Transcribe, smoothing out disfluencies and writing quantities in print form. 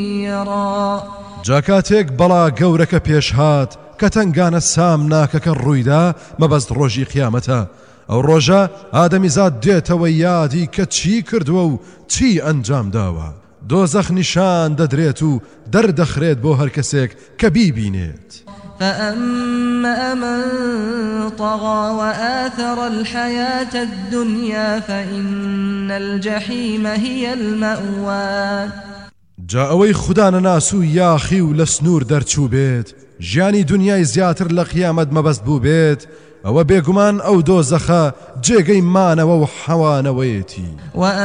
يرى جاکاتێک بەڵا گەورەکە پێشهات کە تەنگانە سام ناکەکە ڕوویدا مەبەست ڕۆژی قیامەتە ئەو ڕۆژە ئادەمیزاد دێتەوە یادی کە چی کردووە و چی ئەنجام داوە دۆزەخ نیشان دەدرێت و دەردەخرێت بۆ هەر کەسێک کە بیبینێت فأما من طغى وآثر الحياة الدنيا فإن الجحيم هي المأوى جا ئەوەی خوددا نەناس و یاخی و لە سنوور دەرچوو بێت ژیانی دنیای زیاتر لە قیامەت مەبەست بوو بێت ئەوە بێگومان ئەو دۆزەخە جێگەی مانەوە و حەوانەوەیەتی